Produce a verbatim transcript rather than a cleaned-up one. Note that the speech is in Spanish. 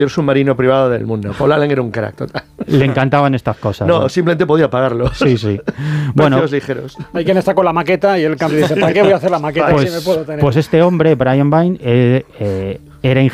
el submarino privado del mundo. Paul Allen era un crack total. Le encantaban estas cosas. No, ¿no? simplemente podía pagarlo. Sí, sí. Bueno, ligeros. Hay quien está con la maqueta y el cambio dice, ¿para qué voy a hacer la maqueta pues, si me puedo tener? pues este hombre, Brian Vine, eh, eh, era ingeniero